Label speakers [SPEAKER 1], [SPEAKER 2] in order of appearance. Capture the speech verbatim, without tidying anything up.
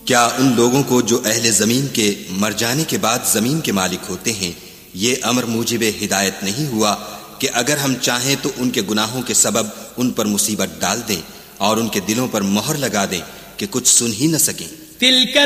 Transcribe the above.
[SPEAKER 1] क्या उन लोगों को जो अहले ज़मीन के मर जाने के बाद ज़मीन के मालिक होते हैं ये अमर मूजिबे हिदायत नहीं हुआ कि अगर हम चाहें तो उनके गुनाहों के सबब उन पर मुसीबत डाल दें और उनके दिलों पर मोहर लगा दें कि कुछ सुन ही न सकें।